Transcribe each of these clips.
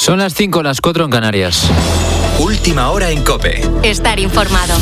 Son las 5, las 4 en Canarias. Última hora en COPE. Estar informado.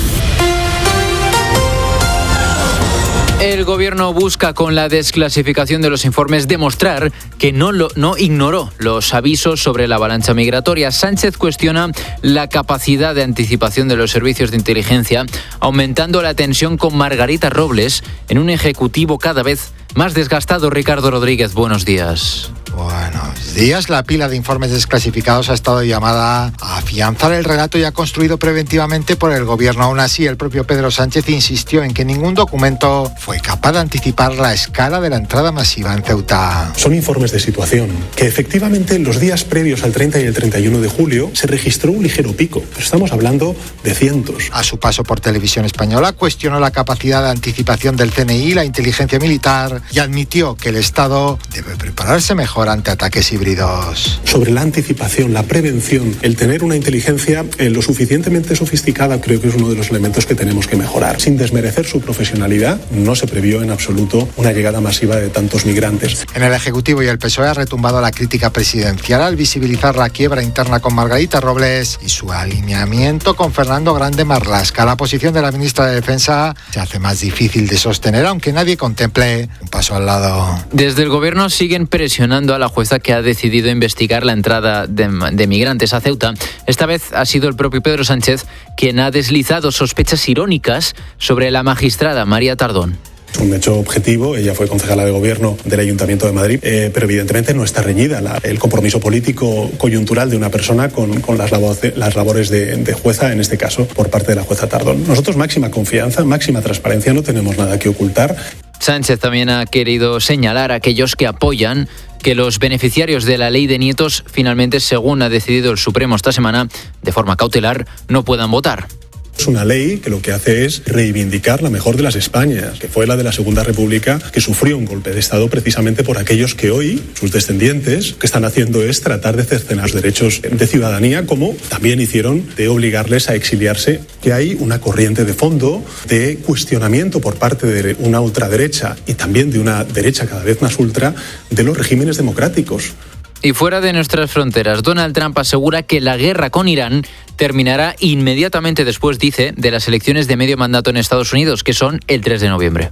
El gobierno busca, con la desclasificación de los informes, demostrar que no ignoró los avisos sobre la avalancha migratoria. Sánchez cuestiona la capacidad de anticipación de los servicios de inteligencia, aumentando la tensión con Margarita Robles en un ejecutivo cada vez más desgastado. Ricardo Rodríguez, buenos días. Buenos días. La pila de informes desclasificados ha estado llamada a afianzar el relato ya construido preventivamente por el gobierno. Aún así, el propio Pedro Sánchez insistió en que ningún documento fue capaz de anticipar la escala de la entrada masiva en Ceuta. Son informes de situación que efectivamente en los días previos al 30 y el 31 de julio se registró un ligero pico, pero estamos hablando de cientos. A su paso por Televisión Española cuestionó la capacidad de anticipación del CNI y la inteligencia militar y admitió que el Estado debe prepararse mejor ante ataques híbridos. Sobre la anticipación, la prevención, el tener una inteligencia lo suficientemente sofisticada, creo que es uno de los elementos que tenemos que mejorar. Sin desmerecer su profesionalidad, no se previó en absoluto una llegada masiva de tantos migrantes. En el Ejecutivo y el PSOE ha retumbado la crítica presidencial al visibilizar la quiebra interna con Margarita Robles y su alineamiento con Fernando Grande Marlaska. La posición de la ministra de Defensa se hace más difícil de sostener, aunque nadie contemple un paso al lado. Desde el gobierno siguen presionando a la jueza que ha decidido investigar la entrada de migrantes a Ceuta. Esta vez ha sido el propio Pedro Sánchez quien ha deslizado sospechas irónicas sobre la magistrada María Tardón. Es un hecho objetivo, ella fue concejala de gobierno del Ayuntamiento de Madrid, pero evidentemente no está reñida el compromiso político coyuntural de una persona con las labores de jueza, en este caso por parte de la jueza Tardón. Nosotros máxima confianza, máxima transparencia, no tenemos nada que ocultar. Sánchez también ha querido señalar a aquellos que apoyan que los beneficiarios de la ley de nietos finalmente, según ha decidido el Supremo esta semana, de forma cautelar, no puedan votar. Es una ley que lo que hace es reivindicar la mejor de las Españas, que fue la de la Segunda República, que sufrió un golpe de Estado precisamente por aquellos que hoy, sus descendientes, que están haciendo es tratar de cercenar los derechos de ciudadanía, como también hicieron de obligarles a exiliarse. Que hay una corriente de fondo de cuestionamiento por parte de una ultraderecha y también de una derecha cada vez más ultra de los regímenes democráticos. Y fuera de nuestras fronteras, Donald Trump asegura que la guerra con Irán terminará inmediatamente después, dice, de las elecciones de medio mandato en Estados Unidos, que son el 3 de noviembre.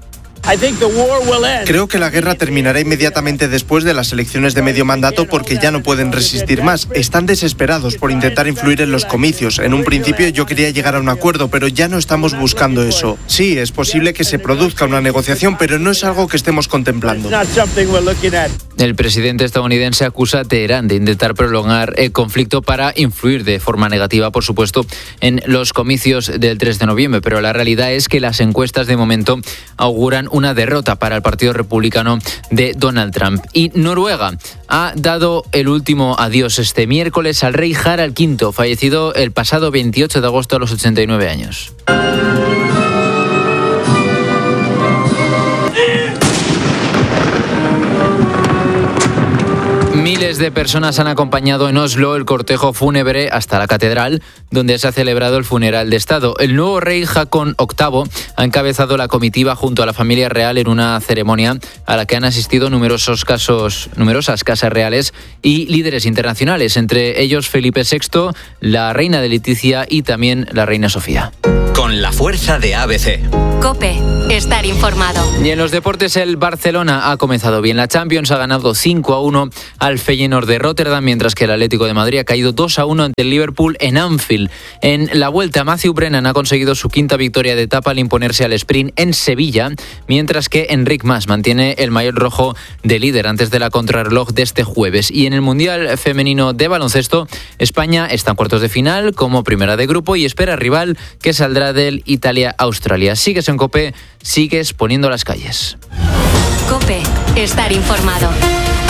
Creo que la guerra terminará inmediatamente después de las elecciones de medio mandato porque ya no pueden resistir más. Están desesperados por intentar influir en los comicios. En un principio yo quería llegar a un acuerdo, pero ya no estamos buscando eso. Sí, es posible que se produzca una negociación, pero no es algo que estemos contemplando. El presidente estadounidense acusa a Teherán de intentar prolongar el conflicto para influir de forma negativa, por supuesto, en los comicios del 3 de noviembre. Pero la realidad es que las encuestas de momento auguran una derrota para el Partido Republicano de Donald Trump. Y Noruega ha dado el último adiós este miércoles al rey Harald V, fallecido el pasado 28 de agosto a los 89 años. Miles de personas han acompañado en Oslo el cortejo fúnebre hasta la catedral, donde se ha celebrado el funeral de Estado. El nuevo rey Haakon VIII ha encabezado la comitiva junto a la familia real en una ceremonia a la que han asistido numerosas casas reales y líderes internacionales, entre ellos Felipe VI, la reina de Leticia y también la reina Sofía. Con la fuerza de ABC. COPE. Estar informado. Y en los deportes, el Barcelona ha comenzado bien. La Champions ha ganado 5-1 al Feyenoord de Rotterdam, mientras que el Atlético de Madrid ha caído 2-1 ante el Liverpool en Anfield. En la Vuelta, Matthew Brennan ha conseguido su quinta victoria de etapa al imponerse al sprint en Sevilla, mientras que Enric Mas mantiene el maillot rojo de líder antes de la contrarreloj de este jueves. Y en el Mundial Femenino de Baloncesto, España está en cuartos de final como primera de grupo y espera rival que saldrá del Italia-Australia. Sigues en COPE, sigues poniendo las calles. COPE. Estar informado.